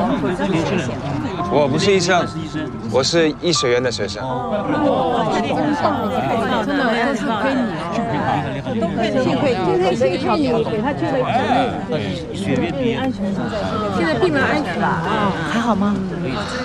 我不是医生，我是医学院的学生。 真的，真是亏你哦！幸亏这一条命给他救了一条命。血液安全现在病人安全了啊，还好吗？